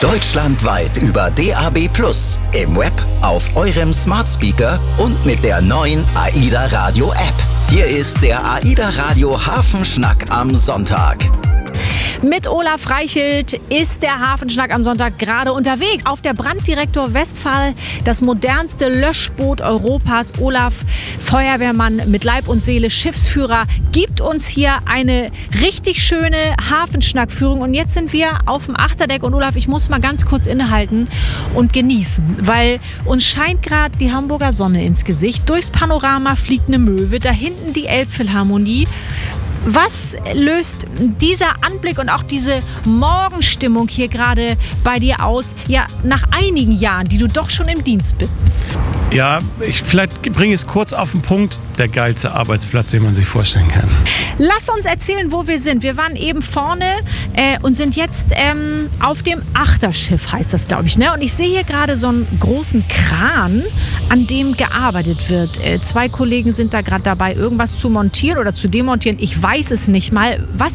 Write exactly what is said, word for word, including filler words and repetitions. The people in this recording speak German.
Deutschlandweit über D A B plus, im Web, auf eurem Smart Speaker und mit der neuen AIDA Radio App. Hier ist der AIDA Radio Hafenschnack am Sonntag. Mit Olaf Reichelt ist der Hafenschnack am Sonntag gerade unterwegs. Auf der Branddirektor Westphal, das modernste Löschboot Europas. Olaf, Feuerwehrmann mit Leib und Seele, Schiffsführer, gibt uns hier eine richtig schöne Hafenschnackführung. Und jetzt sind wir auf dem Achterdeck. Und Olaf, ich muss mal ganz kurz innehalten und genießen, weil uns scheint gerade die Hamburger Sonne ins Gesicht. Durchs Panorama fliegt eine Möwe, da hinten die Elbphilharmonie. Was löst dieser Anblick und auch diese Morgenstimmung hier gerade bei dir aus, ja, nach einigen Jahren, die du doch schon im Dienst bist? Ja, ich vielleicht bringe es kurz auf den Punkt. Der geilste Arbeitsplatz, den man sich vorstellen kann. Lass uns erzählen, wo wir sind. Wir waren eben vorne äh, und sind jetzt ähm, auf dem Achterschiff, heißt das, glaube ich. Ne? Und ich sehe hier gerade so einen großen Kran, an dem gearbeitet wird. Äh, zwei Kollegen sind da gerade dabei, irgendwas zu montieren oder zu demontieren. Ich weiß es nicht mal. Was